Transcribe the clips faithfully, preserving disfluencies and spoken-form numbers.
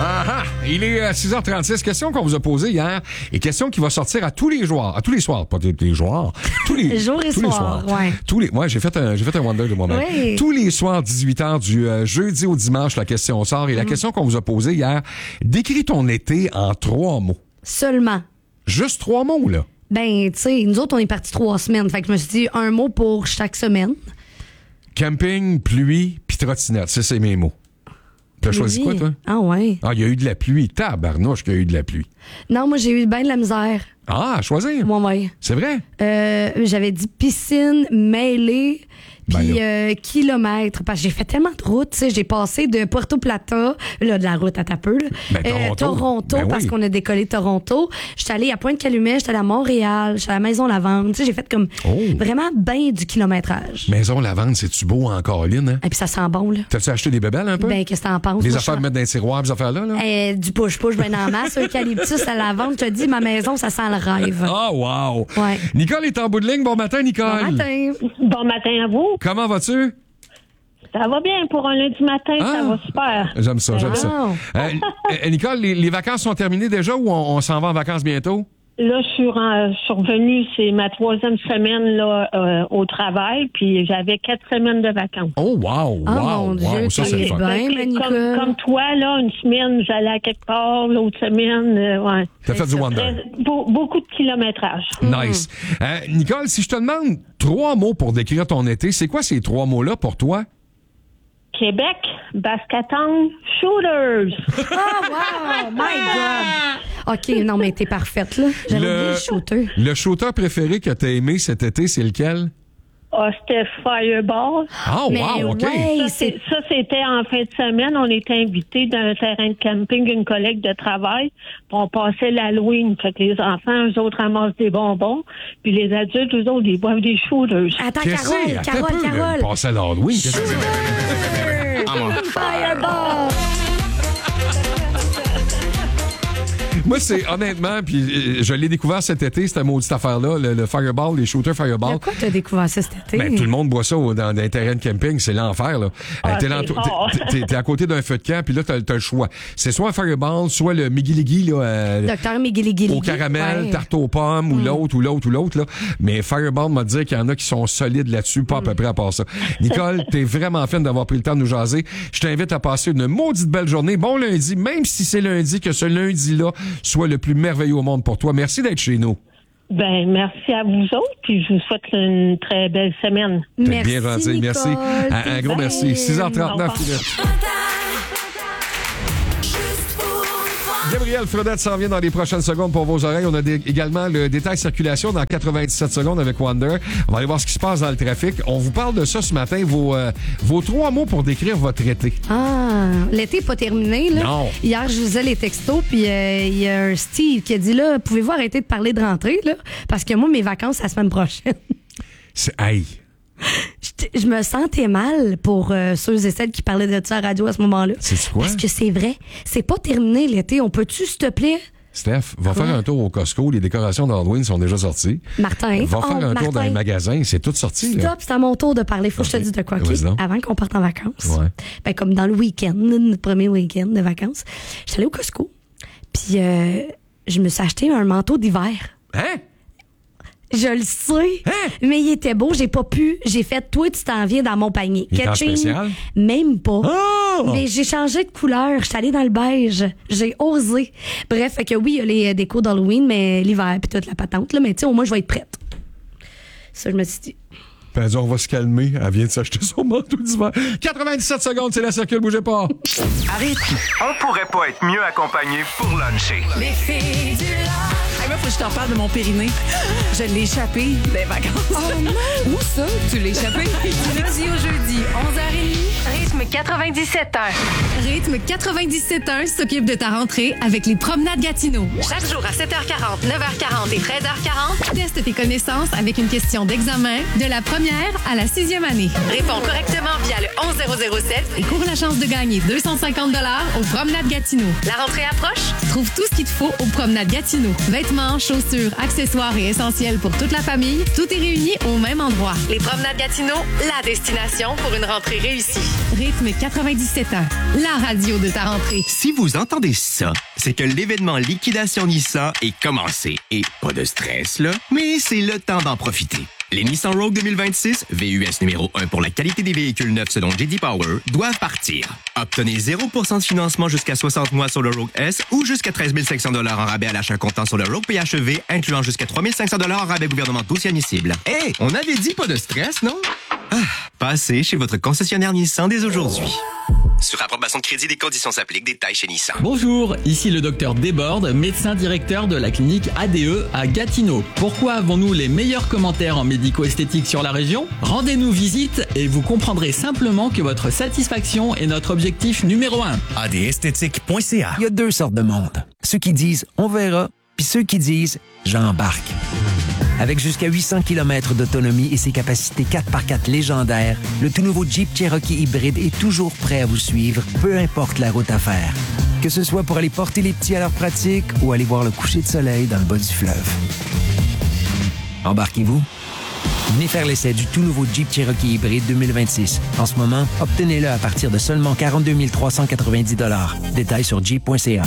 Ah ah! Il est euh, six heures trente-six. Question qu'on vous a posée hier et question qui va sortir à tous les joueurs. À tous les soirs. Pas tous les joueurs. Tous les Jour et tous soir, les soirs. ouais. Tous les, ouais, j'ai fait un, j'ai fait un wonder de moi-même. Oui. Tous les soirs, dix-huit heures, du euh, jeudi au dimanche, la question sort. Et la mm. question qu'on vous a posée hier, décris ton été en trois mots. Seulement. Juste trois mots, là? Ben, tu sais, nous autres, on est partis trois semaines. Fait que je me suis dit un mot pour chaque semaine. Camping, pluie, puis trottinette. Ça, c'est mes mots. T'as Pluie. choisi quoi, toi? Ah ouais. Ah, il y a eu de la pluie. Tabarnouche qu'il y a eu de la pluie. Non, moi, j'ai eu bien de la misère. Ah, à choisir? Moi, ouais. C'est vrai? Euh, j'avais dit piscine, mêlée, puis Ben, euh, kilomètres. Parce que j'ai fait tellement de routes, tu sais. J'ai passé de Puerto Plata, là, de la route à Tapeux, là. Ben, Toronto. Euh, Toronto, Ben parce oui. qu'on a décollé Toronto. J'étais allée à Pointe-Calumet, j'étais allée à Montréal, j'étais à la Maison-Lavande. Tu sais, j'ai fait comme Oh. vraiment bien du kilométrage. Maison Lavande, c'est-tu beau en Caroline, hein? Et puis ça sent bon, là. T'as-tu acheté des bébelles un peu? Ben, qu'est-ce que t'en penses? Les Moi, affaires je de mettre dans les tiroirs, ces affaires-là, là? Euh, du push-push, ben en masse. Eucalyptus à la vente, je te dis, ma maison, ça sent le rêve. Ah, wow! Ouais. Nicole est en bout de ligne. Bon matin, Nicole. Bon matin. Bon matin à vous. Comment vas-tu? Ça va bien pour un lundi matin, Ah. ça va super. J'aime ça, j'aime ça. Wow. Euh, euh, Nicole, les, les vacances sont terminées déjà ou on, on s'en va en vacances bientôt? Là, je suis, ren- je suis revenue, c'est ma troisième semaine là euh, au travail, puis j'avais quatre semaines de vacances. Oh, wow! Oh, wow! mon wow, Dieu, ça, c'est le t'es fun. bien. Fait que mais Nicole. comme, comme toi, là, une semaine, j'allais à quelque part, l'autre semaine, euh, ouais. T'as fait du wonder. Très- beau- beaucoup de kilométrage. Nice. Euh, Nicole, si je te demande trois mots pour décrire ton été, c'est quoi ces trois mots-là pour toi? Québec, Bascaton, Shooters. Oh, wow! My God! OK, non, mais t'es parfaite, là. J'avais oublié le shooter. Le shooter préféré que t'as aimé cet été, c'est lequel? Ah, c'était Fireball. Ah, Mais wow, OK. ouais. Ça, c'est- ça, c'était en fin de semaine. On était invités d'un terrain de camping, une collègue de travail. Puis on passait l'Halloween. Fait que les enfants, eux autres, ramassent des bonbons. Puis les adultes, eux autres, ils boivent des shooters. Attends, Qu'est-ce que c'est? Carole, Attends un Carole, peu, là. Carole. Passer à l'Halloween. Qu'est-ce que c'est? Fireball! Moi, c'est honnêtement, puis euh, je l'ai découvert cet été, cette maudite affaire-là, le, le Fireball, les shooters Fireball. De quoi t'as découvert ça cet été? Ben, tout le monde boit ça au- dans, dans un terrain de camping, c'est l'enfer, là. Ah, Euh, t'es, c'est l'entour- fort. t'es- t'es- t'es à côté d'un feu de camp, puis là, t'as, t'as le choix. C'est soit un Fireball, soit le Miggy là, euh, Docteur Migueligui. au caramel, tarte aux pommes, ou l'autre, ou l'autre, ou l'autre, là. Mais Fireball m'a dit qu'il y en a qui sont solides là-dessus, pas à peu près à part ça. Nicole, t'es vraiment fine d'avoir pris le temps de nous jaser. Je t'invite à passer une maudite belle journée. Bon lundi, même si c'est lundi, que ce lundi-là soit le plus merveilleux au monde pour toi. Merci d'être chez nous. Ben, merci à vous autres. Puis je vous souhaite une très belle semaine. T'es Merci, bien gentil. Nicole. Merci. Un, un gros Bye. merci. six heures trente-neuf. Au revoir. Gabriel Fredette s'en vient dans les prochaines secondes pour vos oreilles. On a des- également le détail circulation dans quatre-vingt-dix-sept secondes avec Wonder. On va aller voir ce qui se passe dans le trafic. On vous parle de ça ce matin, vos, euh, vos trois mots pour décrire votre été. Ah, l'été n'est pas terminé, là. Non. Hier, je faisais les textos, puis euh, il y a un Steve qui a dit, là, pouvez-vous arrêter de parler de rentrée, là? Parce que moi, mes vacances, c'est la semaine prochaine. C'est hey. Je je me sentais mal pour euh, ceux et celles qui parlaient de ça à la radio à ce moment-là. C'est quoi? Parce que c'est vrai. C'est pas terminé l'été. On peut-tu, s'il te plaît? Steph, va Quoi? faire un tour au Costco. Les décorations d'Halloween sont déjà sorties. Martin. Va Oh, faire un tour Martin. dans les magasins. C'est tout sorti, là. Stop, c'est à mon tour de parler. Faut que je te Ok. dise de quoi, OK? Vas-y donc. Avant qu'on parte en vacances. Ouais. Ben, comme dans le week-end, notre premier week-end de vacances, j'étais allée au Costco. Puis, euh, je me suis acheté un manteau d'hiver. Hein? Je le sais. Hein? Mais il était beau, j'ai pas pu. J'ai fait, toi, tu t'en viens dans mon panier. Il est en Catching. spécial? Même pas. Oh! Mais j'ai changé de couleur. J'étais allée dans le beige. J'ai osé. Bref, fait que oui, il y a les décos d'Halloween, mais l'hiver, puis toute la patente, là. Mais tu sais, au moins, je vais être prête. Ça, je me suis dit. Puis elle dit, on va se calmer. Elle vient de s'acheter son manteau d'hiver. quatre-vingt-dix-sept secondes, c'est la circule, bougez pas. Arrête. On pourrait pas être mieux accompagné pour luncher. Les filles du lac. Hey, moi, faut que je t'en parle de mon périnée. Je l'ai échappé des vacances. Oh non! Où ça? Tu l'as échappé? Du lundi au jeudi, onze heures trente. Rythme quatre-vingt-dix-sept heures. Rythme quatre-vingt-dix-sept heures s'occupe de ta rentrée avec les promenades Gatineau. Chaque jour à sept heures quarante, neuf heures quarante et treize heures quarante. Teste tes connaissances avec une question d'examen de la première à la sixième année. Réponds correctement via le onze zéro zéro sept. Et cours la chance de gagner deux cent cinquante dollars aux promenades Gatineau. La rentrée approche? Trouve tout ce qu'il te faut aux promenades Gatineau. Vêtements, chaussures, accessoires et essentiels pour toute la famille. Tout est réuni au même endroit. Les promenades Gatineau, la destination pour une rentrée réussie. Rythme quatre-vingt-dix-sept ans, la radio de ta rentrée. Si vous entendez ça, c'est que l'événement Liquidation Nissan est commencé. Et pas de stress, là, mais c'est le temps d'en profiter. Les Nissan Rogue deux mille vingt-six, V U S numéro un pour la qualité des véhicules neufs selon J D Power, doivent partir. Obtenez zéro pour cent de financement jusqu'à soixante mois sur le Rogue S ou jusqu'à treize mille cinq cents dollars en rabais à l'achat comptant sur le Rogue P H E V, incluant jusqu'à trois mille cinq cents dollars en rabais gouvernementaux si admissible. Hé, hey, on avait dit pas de stress, non? Ah, passez chez votre concessionnaire Nissan dès aujourd'hui. Sur approbation de crédit, des conditions s'appliquent. Détails chez Nissan. Bonjour, ici le docteur Desbordes, médecin directeur de la clinique A D E à Gatineau. Pourquoi avons-nous les meilleurs commentaires en médico-esthétique sur la région? Rendez-nous visite et vous comprendrez simplement que votre satisfaction est notre objectif numéro un. A D esthétique point C A. Il y a deux sortes de monde. Ceux qui disent « on verra » puis ceux qui disent « j'embarque ». Avec jusqu'à huit cents kilomètres d'autonomie et ses capacités quatre par quatre légendaires, le tout nouveau Jeep Cherokee hybride est toujours prêt à vous suivre, peu importe la route à faire. Que ce soit pour aller porter les petits à leur pratique ou aller voir le coucher de soleil dans le bas du fleuve. Embarquez-vous. Venez faire l'essai du tout nouveau Jeep Cherokee hybride deux mille vingt-six. En ce moment, obtenez-le à partir de seulement quarante-deux mille trois cent quatre-vingt-dix dollars. Détails sur jeep point c a.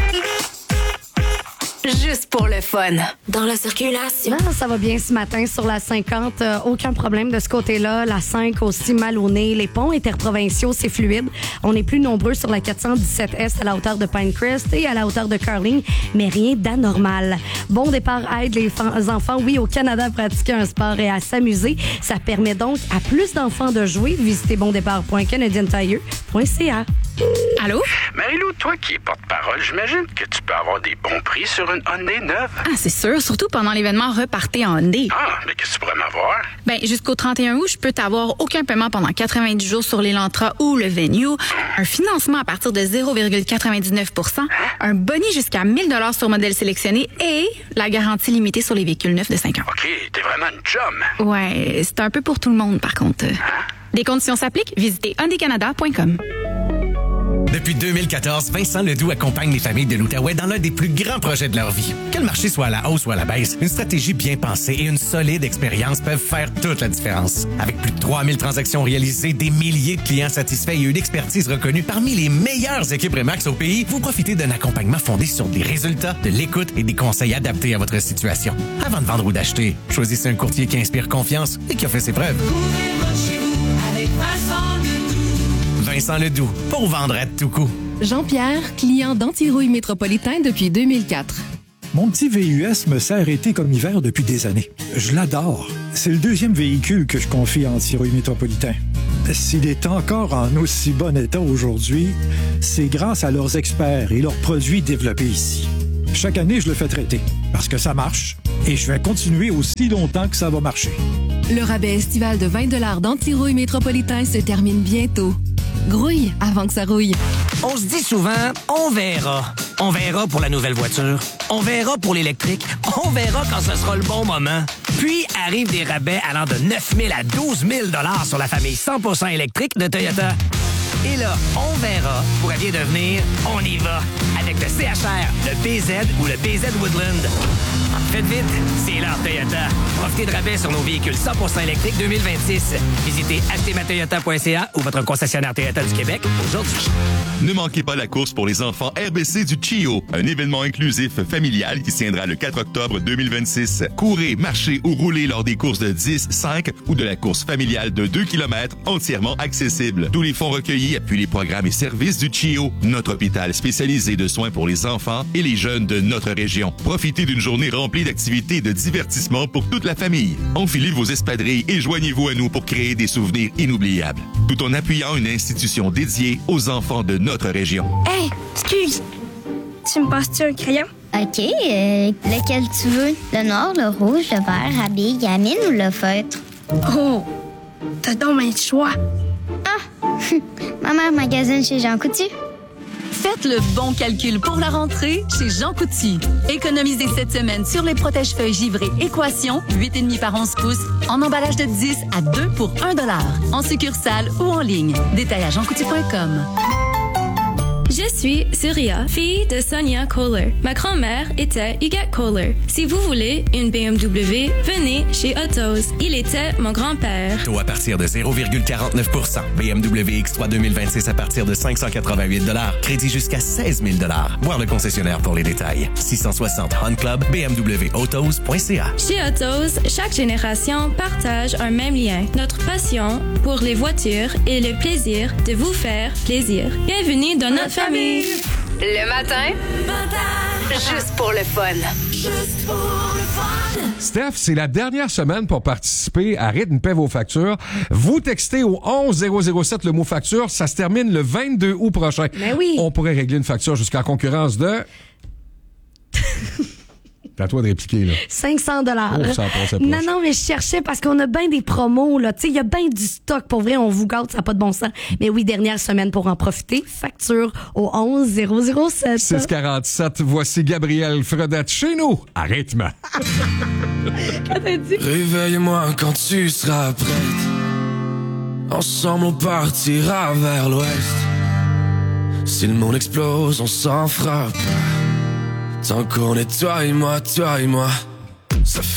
Juste pour le fun. Dans la circulation. Non, ça va bien ce matin sur la cinquante. Euh, aucun problème de ce côté-là. La cinq aussi mal au nez. Les ponts interprovinciaux, c'est fluide. On est plus nombreux sur la quatre cent dix-sept Est à la hauteur de Pinecrest et à la hauteur de Carling, mais rien d'anormal. Bon départ aide les enfants, oui, au Canada à pratiquer un sport et à s'amuser. Ça permet donc à plus d'enfants de jouer. Visitez bondépart point canadian tire point c a. Allô? Marie-Lou, toi qui es porte-parole, j'imagine que tu peux avoir des bons prix sur une Hyundai neuve. Ah, c'est sûr, surtout pendant l'événement Repartez en Hyundai. Ah, mais qu'est-ce que tu pourrais m'avoir? Ben, jusqu'au trente et un août, je peux t'avoir aucun paiement pendant quatre-vingt-dix jours sur l'Elantra ou le Venue, un financement à partir de zéro virgule quatre-vingt-dix-neuf pour cent, un boni jusqu'à mille dollars sur modèle sélectionné et la garantie limitée sur les véhicules neufs de cinq ans. OK, t'es vraiment une chum. Ouais, c'est un peu pour tout le monde, par contre. Hein? Les conditions s'appliquent, visitez hyundai canada point com. Depuis deux mille quatorze, Vincent Ledoux accompagne les familles de l'Outaouais dans l'un des plus grands projets de leur vie. Que le marché soit à la hausse ou à la baisse, une stratégie bien pensée et une solide expérience peuvent faire toute la différence. Avec plus de trois mille transactions réalisées, des milliers de clients satisfaits et une expertise reconnue parmi les meilleures équipes Remax au pays, vous profitez d'un accompagnement fondé sur des résultats, de l'écoute et des conseils adaptés à votre situation. Avant de vendre ou d'acheter, choisissez un courtier qui inspire confiance et qui a fait ses preuves. Vincent Ledoux, pour vendre à tout coup. Jean-Pierre, client d'Antirouille Métropolitain depuis deux mille quatre. Mon petit V U S me sert été comme hiver depuis des années. Je l'adore. C'est le deuxième véhicule que je confie à Antirouille Métropolitain. S'il est encore en aussi bon état aujourd'hui, c'est grâce à leurs experts et leurs produits développés ici. Chaque année, je le fais traiter parce que ça marche et je vais continuer aussi longtemps que ça va marcher. Le rabais estival de vingt dollars d'Antirouille Métropolitain se termine bientôt. Grouille avant que ça rouille. On se dit souvent, on verra. On verra pour la nouvelle voiture. On verra pour l'électrique. On verra quand ce sera le bon moment. Puis arrivent des rabais allant de neuf mille à douze mille dollars sur la famille cent pour cent électrique de Toyota. Et là, on verra pourrait bien devenir on y va avec le C H R, le B Z ou le B Z Woodland. Faites vite, c'est l'heure Toyota. Profitez de rabais sur nos véhicules cent pour cent électriques deux mille vingt-six. Visitez acheter ma toyota point c a ou votre concessionnaire Toyota du Québec aujourd'hui. Ne manquez pas la course pour les enfants R B C du C H I O, un événement inclusif familial qui se tiendra le quatre octobre deux mille vingt-six. Courez, marchez ou roulez lors des courses de dix, cinq ou de la course familiale de deux kilomètres entièrement accessible. Tous les fonds recueillis appuient les programmes et services du C H I O, notre hôpital spécialisé de soins pour les enfants et les jeunes de notre région. Profitez d'une journée remplie d'activités et de divertissement pour toute la famille. Enfilez vos espadrilles et joignez-vous à nous pour créer des souvenirs inoubliables, tout en appuyant une institution dédiée aux enfants de notre région. Hey, excuse, tu me passes-tu un crayon? OK, euh, lequel tu veux? Le noir, le rouge, le vert, la bille, la mine ou le feutre? Oh, t'as donc un choix. Ah, ma mère magasine chez Jean Coutu. Faites le bon calcul pour la rentrée chez Jean Coutu. Économisez cette semaine sur les protège-feuilles givrés Équation, huit virgule cinq par onze pouces, en emballage de dix à deux pour un dollar, en succursale ou en ligne. Détail à jean coutu point com. Je suis Surya, fille de Sonia Kohler. Ma grand-mère était Huguette Kohler. Si vous voulez une B M W, venez chez Autos. Il était mon grand-père. Taux à partir de zéro virgule quarante-neuf pour cent. B M W X trois deux mille vingt-six à partir de cinq cent quatre-vingt-huit dollars. Crédit jusqu'à seize mille dollars. Voir le concessionnaire pour les détails. six cent soixante Hunt Club, B M W Autos point C A. Chez Autos, chaque génération partage un même lien. Notre passion pour les voitures et le plaisir de vous faire plaisir. Bienvenue dans notre famille. Le matin, juste pour le fun. Juste pour le fun. Steph, c'est la dernière semaine pour participer à Rythme paie vos factures. Vous textez au onze zéro zéro sept le mot facture. Ça se termine le vingt-deux août prochain. Mais oui. On pourrait régler une facture jusqu'en concurrence de... C'est à toi de répliquer, là. cinq cents dollars. Oh, ça passait proche. Non, non, mais je cherchais parce qu'on a bien des promos, là. Tu sais, il y a bien du stock. Pour vrai, on vous gâte, ça n'a pas de bon sens. Mais oui, dernière semaine pour en profiter. Facture au onze zéro zéro sept. six quarante-sept, voici Gabriel Fredette chez nous, à Rythme. Réveille-moi quand tu seras prête. Ensemble, on partira vers l'ouest. Si le monde explose, on s'en fera pas. Tant qu'on est toi et moi, toi et moi, ça fait